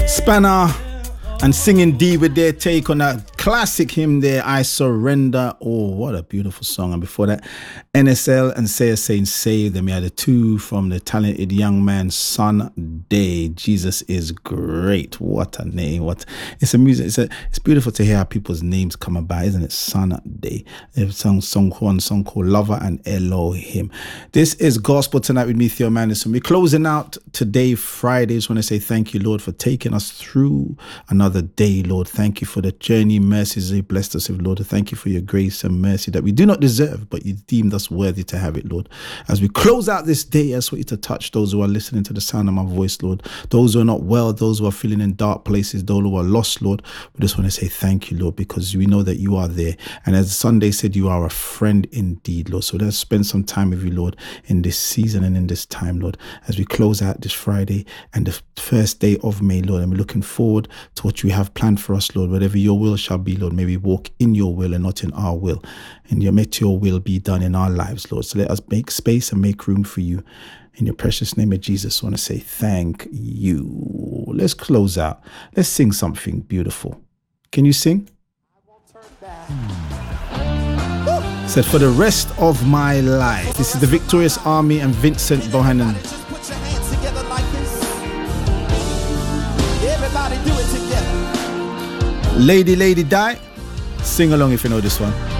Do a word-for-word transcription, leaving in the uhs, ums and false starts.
Spanner and Singing D with their take on that classic hymn there, I Surrender. Oh, what a beautiful song. And before that, N S L and Say Saying Save. Then we had the two from the talented young man Sunday. Jesus is great. What a name. What it's a music. It's a, it's beautiful to hear how people's names come about, isn't it? Sunday. They've sung song one song called Lover and Elohim. This is Gospel Tonight with me, Theo Manderson. We're closing out today, Friday. Just want to say thank you, Lord, for taking us through another day, Lord. Thank you for the journey, mercies you blessed us with, Lord. Thank you for your grace and mercy that we do not deserve, but you deemed us worthy to have it, Lord. As we close out this day, I ask you to touch those who are listening to the sound of my voice, Lord. Those who are not well, those who are feeling in dark places, those who are lost, Lord. We just want to say thank you, Lord, because we know that you are there. And as Sunday said, you are a friend indeed, Lord. So let's spend some time with you, Lord, in this season and in this time, Lord, as we close out this Friday and the first day of May, Lord. And we're looking forward to what you have planned for us, Lord. Whatever your will shall be, Lord, may we walk in your will and not in our will. And you let your will be done in our lives, Lord. So let us make space and make room for you. In your precious name of Jesus, I want to say thank you. Let's close out. Let's sing something beautiful. Can you sing? Said for the rest of my life. This is the Victorious Army and Vincent Bohannon. Lady, Lady, Die. Sing along if you know this one.